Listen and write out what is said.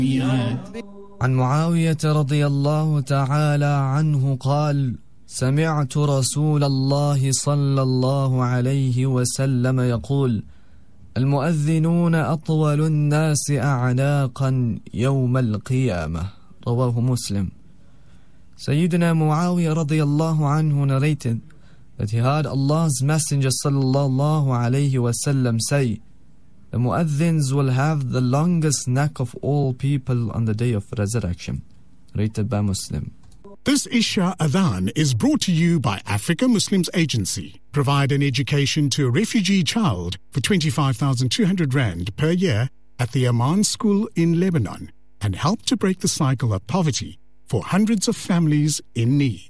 عن معاوية رضي الله تعالى عنه قال: سمعت رسول الله صلى الله عليه وسلم يقول: المؤذنون أطول الناس أعناقا يوم القيامة. رواه Muslim. Sayyidina Muawiyah radiyallahu anhu narrated that he heard Allah's Messenger sallallahu alayhi wasallam say, the mu'adhins will have the longest neck of all people on the day of resurrection. Rated by Muslim. This Isha Adhan is brought to you by Africa Muslims Agency. Provide an education to a refugee child for 25,200 Rand per year at the Aman School in Lebanon and help to break the cycle of poverty for hundreds of families in need.